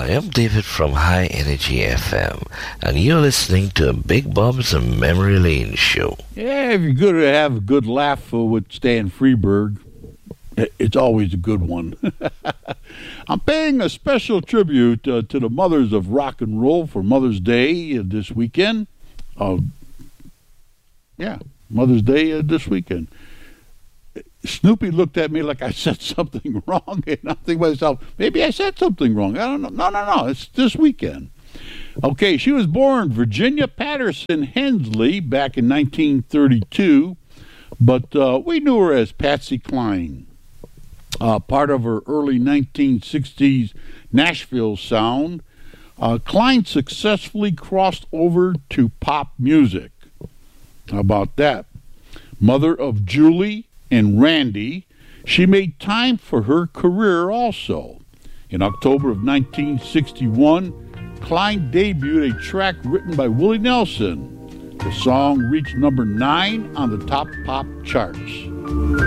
Hi, I'm David from High Energy FM, and you're listening to Big Bob's Memory Lane Show. Yeah, if you're good to have a good laugh with Stan Freberg, it's always a good one. I'm paying a special tribute to the mothers of rock and roll for Mother's Day this weekend. Mother's Day this weekend. Snoopy looked at me like I said something wrong, and I'm thinking to myself, maybe I said something wrong. I don't know. No. It's this weekend. Okay, she was born Virginia Patterson Hensley back in 1932, but we knew her as Patsy Cline. Part of her early 1960s Nashville sound, Cline successfully crossed over to pop music. How about that? Mother of Julie and Randy, she made time for her career also. In October of 1961, Cline debuted a track written by Willie Nelson. The song reached number 9 on the top pop charts.